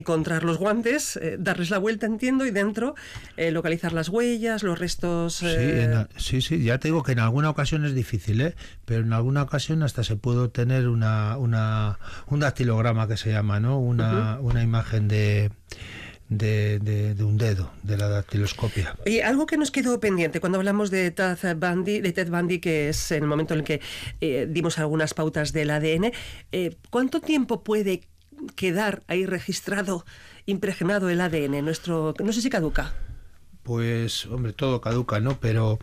encontrar los guantes, darles la vuelta, entiendo, y dentro localizar las huellas, los restos... Sí, ya te digo que en alguna ocasión es difícil, pero en alguna ocasión hasta se puede obtener un dactilograma, que se llama, ¿no? Una imagen de un dedo, de la dactiloscopia. Y algo que nos quedó pendiente cuando hablamos de Ted Bundy, que es en el momento en el que dimos algunas pautas del ADN, ¿cuánto tiempo puede quedar ahí registrado, impregnado el ADN nuestro? No sé si caduca. Pues, hombre, todo caduca, ¿no? Pero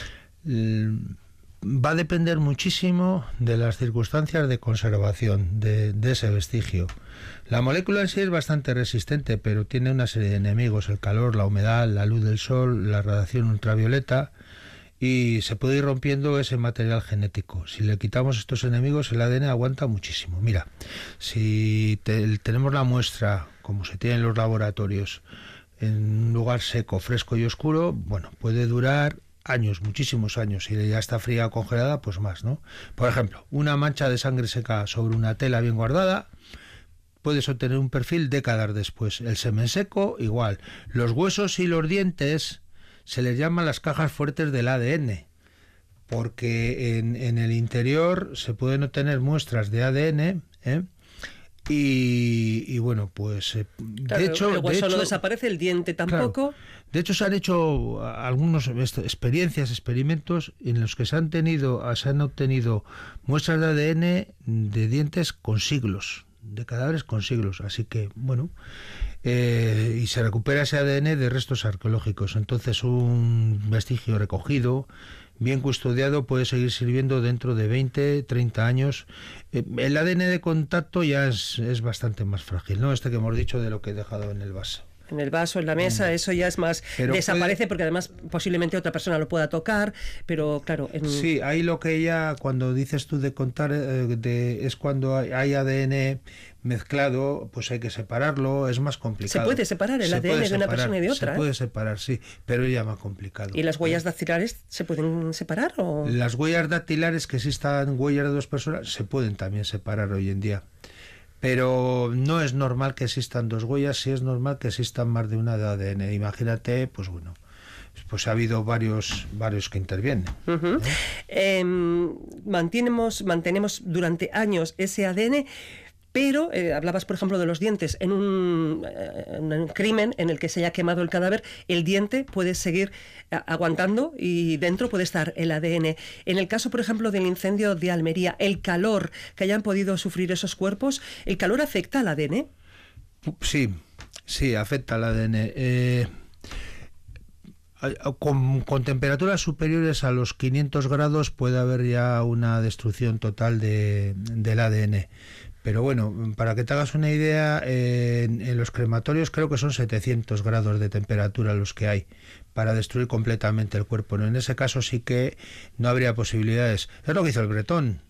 va a depender muchísimo de las circunstancias de conservación de ese vestigio. La molécula en sí es bastante resistente, pero tiene una serie de enemigos: el calor, la humedad, la luz del sol, la radiación ultravioleta, y se puede ir rompiendo ese material genético. Si le quitamos estos enemigos, el ADN aguanta muchísimo. Mira, si tenemos la muestra, como se tiene en los laboratorios, en un lugar seco, fresco y oscuro, bueno, puede durar años, muchísimos años. Si ya está fría o congelada, pues más, ¿no? Por ejemplo, una mancha de sangre seca sobre una tela bien guardada, puedes obtener un perfil décadas después. El semen seco, igual. Los huesos y los dientes se les llaman las cajas fuertes del ADN, porque en el interior se pueden obtener muestras de ADN, y bueno, pues claro, de hecho... El hueso no desaparece, el diente tampoco. Claro, de hecho se han hecho algunos experimentos en los que se han obtenido muestras de ADN de dientes con siglos, de cadáveres con siglos, así que bueno, y se recupera ese ADN de restos arqueológicos. Entonces un vestigio recogido, bien custodiado, puede seguir sirviendo dentro de 20, 30 años. El ADN de contacto ya es bastante más frágil, ¿no? Este que hemos dicho de lo que he dejado en el vaso. En el vaso, en la mesa, eso ya es más... Pero desaparece porque además posiblemente otra persona lo pueda tocar, pero claro... Sí, ahí lo que ella, cuando dices tú de contar, es cuando hay ADN mezclado, pues hay que separarlo, es más complicado. ¿Se puede separar el ADN de una persona y de otra? Se puede separar, sí, pero es ya más complicado. ¿Y las huellas dactilares se pueden separar? ¿O? Las huellas dactilares, que existan huellas de dos personas, se pueden también separar hoy en día. Pero no es normal que existan dos huellas, sí es normal que existan más de una de ADN. Imagínate, pues bueno, pues ha habido varios que intervienen. Mantenemos durante años ese ADN, pero hablabas, por ejemplo, de los dientes. En un crimen en el que se haya quemado el cadáver, el diente puede seguir aguantando y dentro puede estar el ADN. En el caso, por ejemplo, del incendio de Almería, el calor que hayan podido sufrir esos cuerpos, ¿el calor afecta al ADN? Sí, afecta al ADN. Con temperaturas superiores a los 500 grados puede haber ya una destrucción total del ADN. Pero bueno, para que te hagas una idea, en los crematorios creo que son 700 grados de temperatura los que hay para destruir completamente el cuerpo, ¿no? En ese caso sí que no habría posibilidades. Es lo que hizo el Bretón,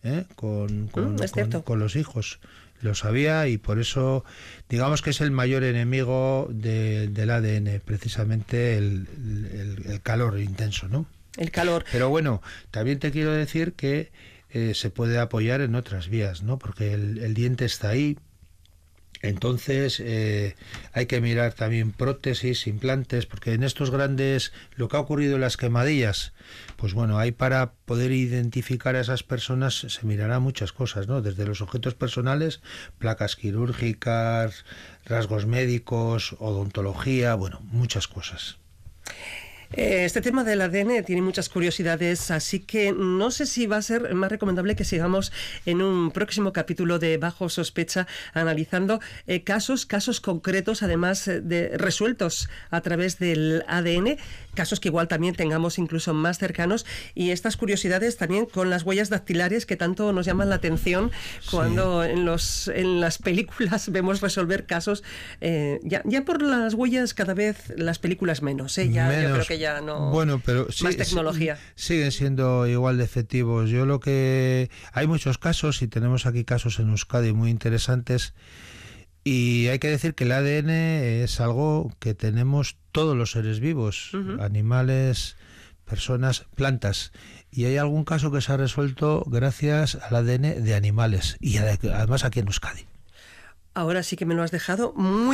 con los hijos. Lo sabía, y por eso digamos que es el mayor enemigo del ADN, precisamente el calor intenso, ¿no? El calor. Pero bueno, también te quiero decir que se puede apoyar en otras vías, ¿no? Porque el diente está ahí. Entonces hay que mirar también prótesis, implantes, porque en estos grandes, lo que ha ocurrido en las quemadillas, pues bueno, hay, para poder identificar a esas personas se mirará muchas cosas, ¿no? Desde los objetos personales, placas quirúrgicas, rasgos médicos, odontología, bueno, muchas cosas. Este tema del ADN tiene muchas curiosidades, así que no sé si va a ser más recomendable que sigamos en un próximo capítulo de Bajo Sospecha analizando casos concretos, además de resueltos a través del ADN, casos que igual también tengamos incluso más cercanos, y estas curiosidades también con las huellas dactilares que tanto nos llaman la atención cuando sí, en las películas vemos resolver casos. Ya por las huellas cada vez las películas menos, yo creo que ya no. Bueno, pero más tecnología. Siguen siendo igual de efectivos. Hay muchos casos, y tenemos aquí casos en Euskadi muy interesantes, y hay que decir que el ADN es algo que tenemos todos los seres vivos, animales, personas, plantas, y hay algún caso que se ha resuelto gracias al ADN de animales, y además aquí en Euskadi. Ahora sí que me lo has dejado muy